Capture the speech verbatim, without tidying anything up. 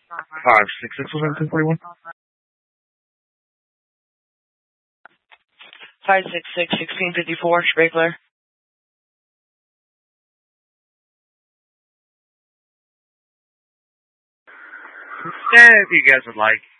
Five six six one seven forty one. Five six six sixteen fifty four. Sprinkler. Yeah, if you guys would like.